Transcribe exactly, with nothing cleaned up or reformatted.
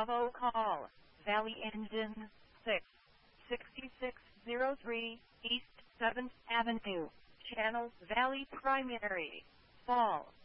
Bravo call, Valley Engine six, sixty-six oh three, East seventh Avenue, Channel Valley Primary, Fall.